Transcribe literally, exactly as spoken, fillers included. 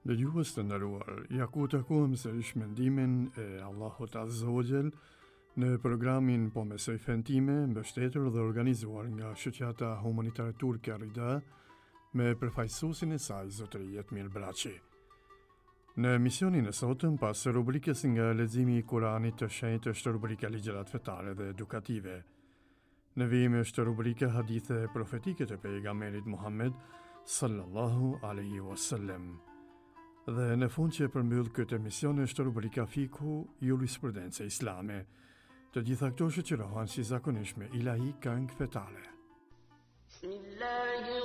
Dëgjues të nderuar, ja ku takuam sërish mendimin e Allahut Azza wa Jall në programin Po Mesoj Fen Time, mbështetur dhe organizuar nga Shoqata Humanitare Turke Rida me përfaqësuesin e saj zotëri Jetmir Braçi. Në emisionin e sotëm, pas rubrikës nga leximi i Kuranit të shenjtë, është rubrika Ligjërat fetare dhe edukative. Në vijim është rubrika Hadithe profetike të pejgamberit Muhammed sallallahu alaihi wasallam. Dhe në fund që e përmbyll këtë emision është rubrika Fiku, jurisprudencë islame. Të gjitha këto shoqërohen si zakonisht me ilahi këngë fetare. Bismillahir